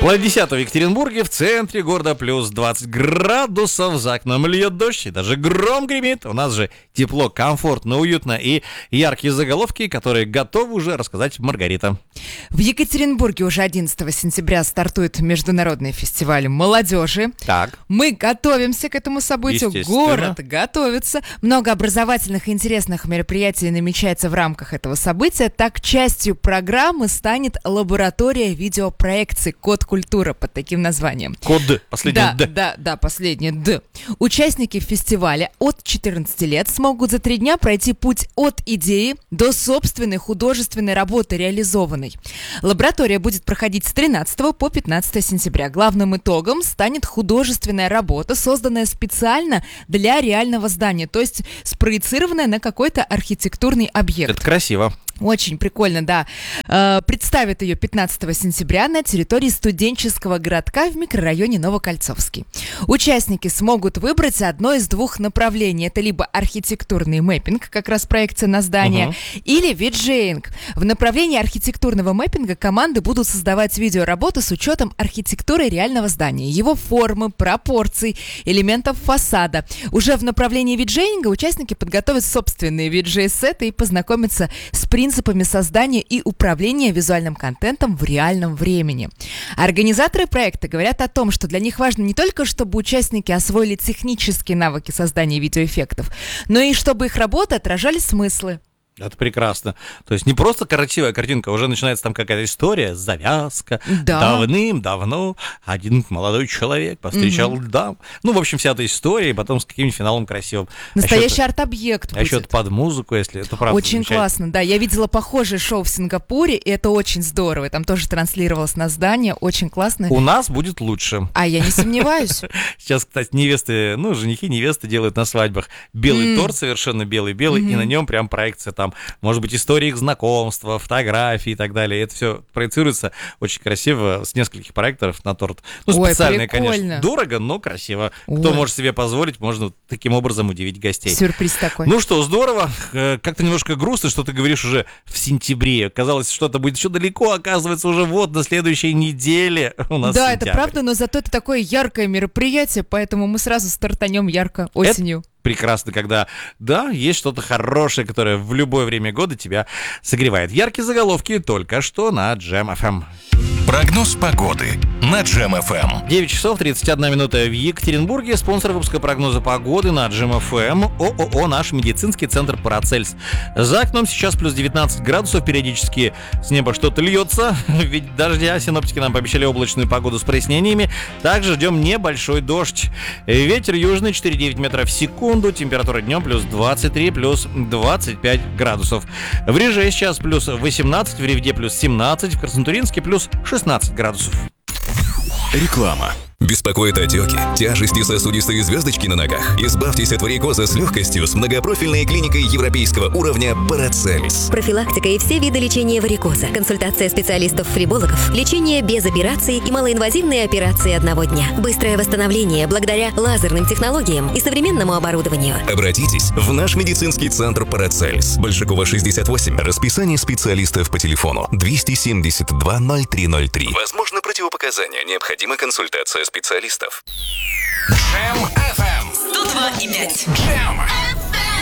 полдесятого в Екатеринбурге, в центре города плюс 20 градусов, за окном льет дождь и даже гром гремит. У нас же тепло, комфортно, уютно и яркие заголовки, которые готовы уже рассказать Маргарита. В Екатеринбурге уже 11 сентября стартует международный фестиваль молодежи. Так. Мы готовимся к этому событию, город готовится. Много образовательных и интересных мероприятий намечается в рамках этого события. Так, частью программы станет лаборатория видеопроекции «Код культура» под таким названием. Код, последний Д. Да, последний Д. Участники фестиваля от 14 лет смогут за 3 дня пройти путь от идеи до собственной художественной работы реализованной. Лаборатория будет проходить с 13 по 15 сентября. Главным итогом станет художественная работа, созданная специально для реального здания, то есть спроецированная на какой-то архитектурный объект. Это красиво. Очень прикольно, да. Представят ее 15 сентября на территории студенческого городка в микрорайоне Новокольцовский. Участники смогут выбрать одно из 2 направлений. Это либо архитектурный мэппинг, как раз проекция на здание, или виджеинг. В направлении архитектурного мэппинга команды будут создавать видеоработы с учетом архитектуры реального здания, его формы, пропорций, элементов фасада. Уже в направлении виджеинга участники подготовят собственные виджей-сеты и познакомятся с принципами создания и управления визуальным контентом в реальном времени. Организаторы проекта говорят о том, что для них важно не только, чтобы участники освоили технические навыки создания видеоэффектов, но и чтобы их работы отражали смыслы. Это прекрасно. То есть не просто красивая картинка, уже начинается там какая-то история, завязка. Да. Давным-давно один молодой человек повстречал дам. Ну, в общем, вся эта история, и потом с каким-нибудь финалом красивым. Настоящий арт-объект будет. А еще под музыку, если это правда. Очень классно, да. Я видела похожее шоу в Сингапуре, и это очень здорово. Там тоже транслировалось на здание, очень классно. У нас будет лучше. А я не сомневаюсь. Сейчас, кстати, невесты, женихи, невесты делают на свадьбах белый торт, совершенно белый-белый, и на нем прям проекция там, может быть, история их знакомства, фотографии и так далее. Это все проецируется очень красиво с нескольких проекторов на торт. Специально, конечно, дорого, но красиво. Кто может себе позволить, можно таким образом удивить гостей. Сюрприз такой. Ну что, здорово. Как-то немножко грустно, что ты говоришь уже в сентябре. Казалось, что-то будет еще далеко, оказывается, уже на следующей неделе у нас Да, сентябрь. это правда, но зато это такое яркое мероприятие, поэтому мы сразу стартанем ярко осенью. Прекрасно, когда, есть что-то хорошее, которое в любое время года тебя согревает. Яркие заголовки только что на Джем FM. Прогноз погоды на Джем FM. 9 часов 31 минута в Екатеринбурге. Спонсор выпуска прогноза погоды на Джем FM ООО «Наш медицинский центр Парацельс». За окном сейчас плюс 19 градусов, периодически с неба что-то льется, ведь дождя. Синоптики нам пообещали облачную погоду с прояснениями. Также ждем небольшой дождь. Ветер южный 4,9 метров в секунду. Температура днем плюс 23, плюс 25 градусов. В Риже сейчас плюс 18, в Ревде плюс 17, в Краснотуринске плюс 16 градусов. Реклама. Беспокоит отеки, тяжести, сосудистые звездочки на ногах? Избавьтесь от варикоза с легкостью с многопрофильной клиникой европейского уровня Парацельс. Профилактика и все виды лечения варикоза, консультация специалистов-флебологов, лечение без операций и малоинвазивные операции одного дня. Быстрое восстановление благодаря лазерным технологиям и современному оборудованию. Обратитесь в наш медицинский центр Парацельс. Большакова, 68. Расписание специалистов по телефону 272 0303. Возможно, противопоказания. Необходима консультация специалистов. Джем FM 102,5. Джем FM.